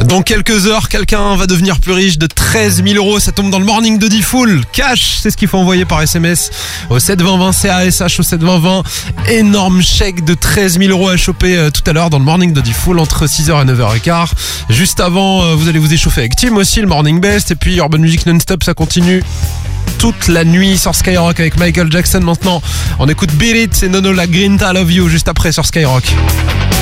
Dans quelques heures, quelqu'un va devenir plus riche de 13 000 euros. Ça tombe dans le morning de Diffoul. Cash, c'est ce qu'il faut envoyer par SMS au 72020 CASH au 72020. Énorme chèque de 13 000 euros à choper tout à l'heure dans le morning de Diffoul entre 6h et 9h15. Juste avant, vous allez vous échauffer avec Tim aussi, le morning best. Et puis Urban Music non-stop, ça continue toute la nuit sur Skyrock avec Michael Jackson. Maintenant, on écoute Beat It et Nono La Grinta I Love You juste après sur Skyrock.